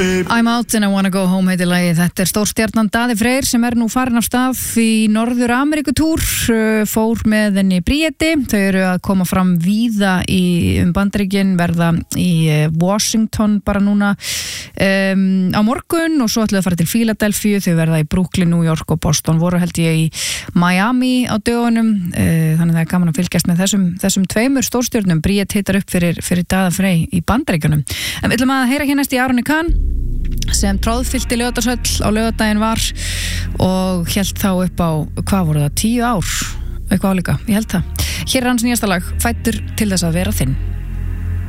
I'm out and I wanna go home heitir lagið. Þetta stórstjarnan Daði Freyr sem nú farin af stað í Norður Ameríkutúr, fór með henni Bríeti. Þau eru að koma fram víða Bandaríkin, verða í Washington bara núna á morgun og svo ætluðu að fara til Philadelphia. Þau verða í Brooklyn, New York og Boston, voru held ég í Miami á dögunum, þannig það gaman að fylgjast með þessum tveimur stórstjörnum. Bríet hittar upp fyrir Daða Frey í Bandaríkjunum. En við ætlum að heyra hérna næst í Aroni Kahn sem tróðfyllti Laugardalshöll á laugardaginn var og hélt þá upp á, hvað voru það, 10 ár eitthvað álíka, ég held það. Hér hans nýjasta lag, Fæddur til þess að vera þinn.